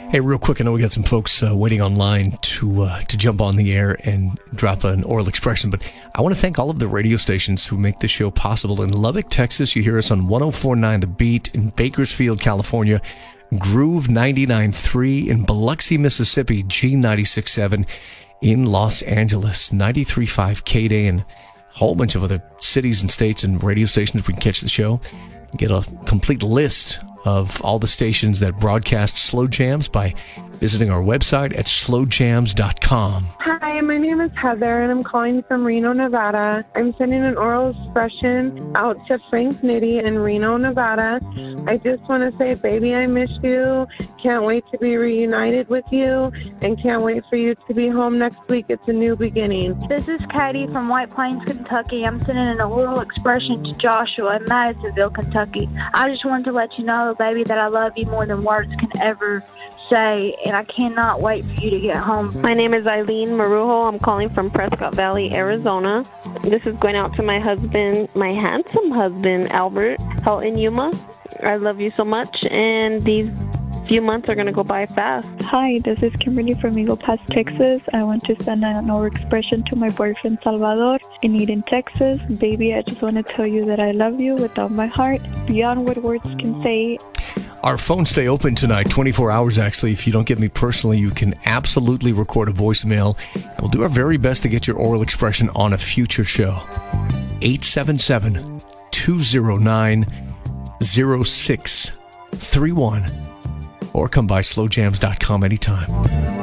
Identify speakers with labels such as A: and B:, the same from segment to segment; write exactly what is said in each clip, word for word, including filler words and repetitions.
A: Hey, real quick, I know we got some folks uh, waiting online to uh, to jump on the air and drop an oral expression, but I want to thank all of the radio stations who make this show possible. In Lubbock, Texas, you hear us on one oh four point nine The Beat. In Bakersfield, California, Groove ninety-nine point three. In Biloxi, Mississippi, G ninety-six point seven. In Los Angeles, ninety-three point five K D A, and a whole bunch of other cities and states and radio stations we can catch the show. Get a complete list of all the stations that broadcast Slow Jams by visiting our website at slow jams dot com.
B: Hi, my name is Heather, and I'm calling from Reno, Nevada. I'm sending an oral expression out to Frank Nitty in Reno, Nevada. I just want to say, baby, I miss you. Can't wait to be reunited with you, and can't wait for you to be home next week. It's a new beginning.
C: This is Katie from White Plains, Kentucky. I'm sending an oral expression to Joshua in Madisonville, Kentucky. I just wanted to let you know, baby, that I love you more than words can ever say, and I cannot wait for you to get home.
D: My name is Eileen Marujo. I'm calling from Prescott Valley, Arizona. This is going out to my husband, my handsome husband, Albert, out in Yuma. I love you so much, and these few months are going to go by fast.
E: Hi, this is Kimberly from Eagle Pass, Texas. I want to send an oral expression to my boyfriend, Salvador, in Eden, Texas. Baby, I just want to tell you that I love you with all my heart, beyond what words can say.
A: Our phones stay open tonight, twenty-four hours actually. If you don't get me personally, you can absolutely record a voicemail, and we'll do our very best to get your oral expression on a future show. eight seven seven, two oh nine, oh six three one, or come by slow jams dot com anytime.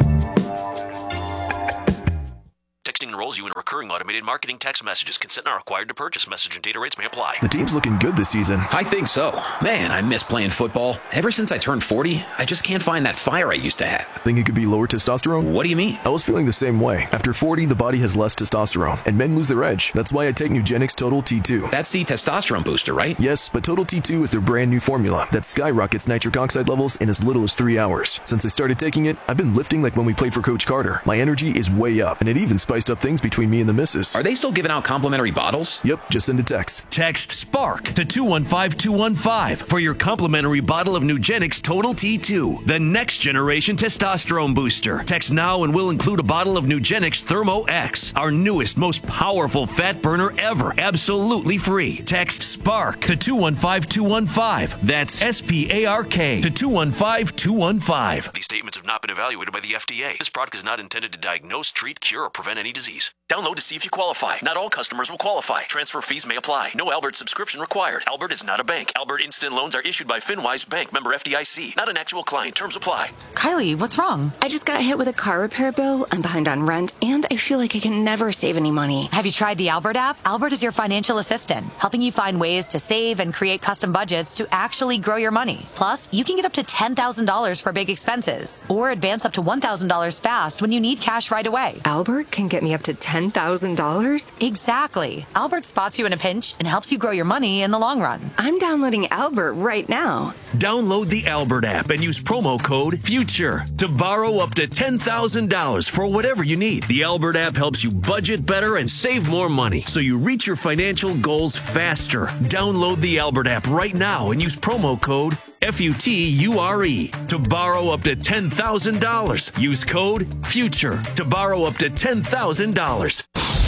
F: Texting enrolls you in recurring automated marketing text messages. Consent not required to purchase. Message and data rates may apply.
G: The team's looking good this season.
H: I think so. Man, I miss playing football. Ever since I turned forty, I just can't find that fire I used to have.
G: Think it could be lower testosterone?
H: What do you mean?
G: I was feeling the same way. After forty, the body has less testosterone, and men lose their edge. That's why I take Nugenix Total T two.
H: That's the testosterone booster, right?
G: Yes, but Total T two is their brand new formula that skyrockets nitric oxide levels in as little as three hours. Since I started taking it, I've been lifting like when we played for Coach Carter. My energy is way up, and it even spiced up things between me and the missus.
H: Are they still giving out complimentary bottles?
G: Yep, just send a text.
I: Text SPARK to two one five two one five for your complimentary bottle of Nugenix Total T two, the next generation testosterone booster. Text now and we'll include a bottle of Nugenix Thermo X, our newest, most powerful fat burner ever, absolutely free. Text SPARK to two one five two one five. That's S P A R K to two one five two one five.
F: These statements have not been evaluated by the F D A. This product is not intended to diagnose, treat, cure, or prevent any disease.
I: Download to see if you qualify. Not all customers will qualify. Transfer fees may apply. No Albert subscription required. Albert is not a bank. Albert Instant Loans are issued by FinWise Bank, member F D I C. Not an actual client. Terms apply.
J: Kylie, what's wrong? I just got hit with a car repair bill. I'm behind on rent, and I feel like I can never save any money.
K: Have you tried the Albert app? Albert is your financial assistant, helping you find ways to save and create custom budgets to actually grow your money. Plus, you can get up to ten thousand dollars for big expenses, or advance up to one thousand dollars fast when you need cash right away.
J: Albert can get me up to ten thousand dollars?
K: Exactly. Albert spots you in a pinch and helps you grow your money in the long run.
J: I'm downloading Albert right now.
I: Download the Albert app and use promo code FUTURE to borrow up to ten thousand dollars for whatever you need. The Albert app helps you budget better and save more money, so you reach your financial goals faster. Download the Albert app right now and use promo code F U T U R E to borrow up to ten thousand dollars. Use code FUTURE to borrow up to ten thousand dollars.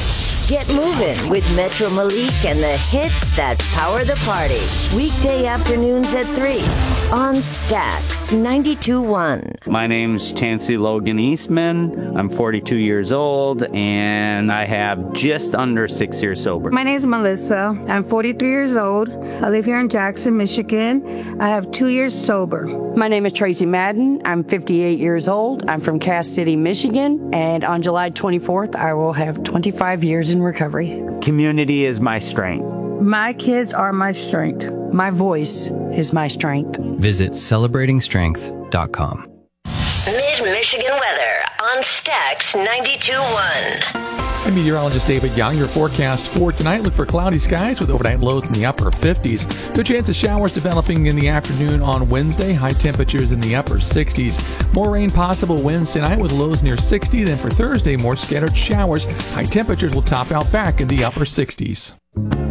L: Get moving with Metro Malik and the hits that power the party. Weekday afternoons at three on Stax ninety-two point one.
M: My name's Tansy Logan Eastman. I'm forty-two years old, and I have just under six years sober.
N: My name is Melissa. I'm forty-three years old. I live here in Jackson, Michigan. I have two years sober.
O: My name is Tracy Madden. I'm fifty-eight years old. I'm from Cass City, Michigan, and on July twenty-fourth, I will have twenty-five years in recovery.
M: Community is my strength.
N: My kids are my strength.
O: My voice is my strength.
P: Visit celebrating strength dot com.
L: Mid-Michigan weather on Stax ninety-two point one.
Q: I'm meteorologist David Young. Your forecast for tonight: look for cloudy skies with overnight lows in the upper fifties. Good chance of showers developing in the afternoon on Wednesday. High temperatures in the upper sixties. More rain possible Wednesday night with lows near sixty. Then for Thursday, more scattered showers. High temperatures will top out back in the upper sixties.